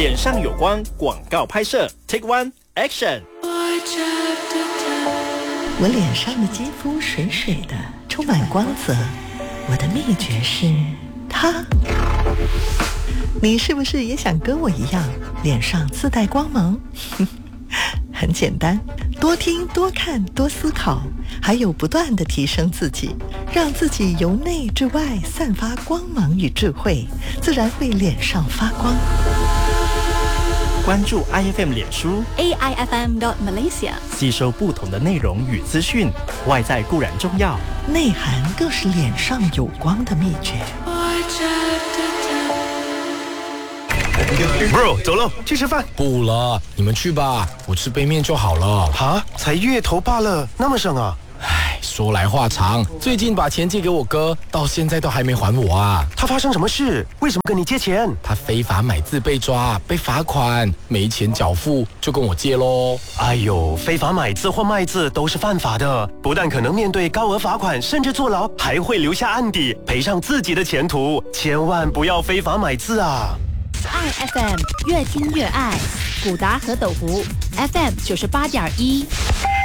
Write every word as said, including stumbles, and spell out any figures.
脸上有光广告拍摄 Take One Action。 我脸上的肌肤水水的，充满光泽。我的秘诀是它。你是不是也想跟我一样，脸上自带光芒？很简单，多听多看多思考，还有不断地提升自己，让自己由内至外散发光芒与智慧，自然会脸上发光。 关注 I F M 脸书 A I F M dot Malaysia， 吸收不同的内容与资讯。外在固然重要， 内涵更是脸上有光的秘诀。 Bro， 走了，去吃饭。 不了，你们去吧，我吃杯面就好了。 哈，才月头罢了，那么省啊？ 唉，说来话长，最近把钱借给我哥，到现在都还没还我啊。 他发生什么事？为什么跟你借钱？ 他非法买字被抓，被罚款，没钱缴付，就跟我借咯。 哎呦，非法买字或卖字都是犯法的，不但可能面对高额罚款，甚至坐牢，还会留下案底，赔上自己的前途。千万不要非法买字啊 ！I F M 越听越爱，古达和斗湖 F M 九十八点一。